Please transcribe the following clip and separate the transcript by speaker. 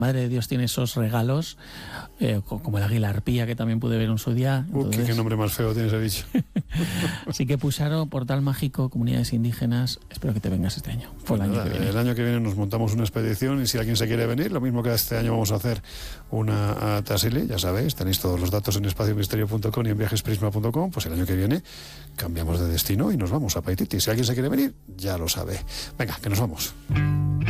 Speaker 1: Madre de Dios tiene esos regalos, como el águila arpía, que también pude ver en su día. Entonces,
Speaker 2: ¿Qué nombre más feo tiene ese bicho?
Speaker 1: Así que Pusaro, Portal Mágico, Comunidades Indígenas, espero que te vengas este año.
Speaker 2: El año que viene nos montamos una expedición y si alguien se quiere venir, lo mismo que este año vamos a hacer una a Tassili, ya sabéis, tenéis todos los datos en espaciomisterio.com y en viajesprisma.com, pues el año que viene cambiamos de destino y nos vamos a Paititi. Si alguien se quiere venir, ya lo sabe. Venga, que nos vamos.